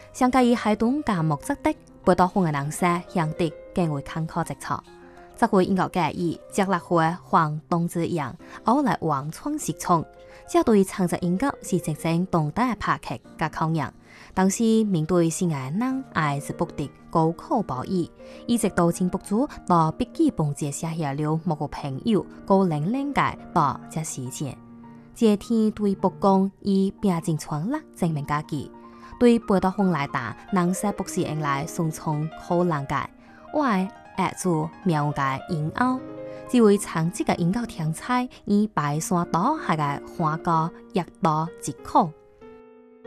相較於海東甲木質的北島風嘅人士向得更為坎坷直錯。這回應該介意接落回黃東之樣，後來往創時創，這對長者應該是真正動態拍劇甲抗贏。當時面對是愛人愛是不敵高考保義，一直到進步組到筆記本節寫下了某個朋友高齡領解到這時間。這天對不公以拼盡全力證明家己，對北島風來打，人生不是用來順從好人解，我係壓住苗嘅引拗，只為長期嘅引導天才以白山島下嘅花高一刀即可。